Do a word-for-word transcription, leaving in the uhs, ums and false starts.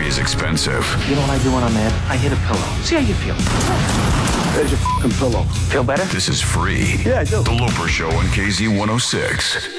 Therapy is expensive. You know what I do when I'm mad? I hit a pillow. See how you feel. There's your fucking pillow. Feel better? This is free. Yeah, I do. The Loper Show on K Z one oh six.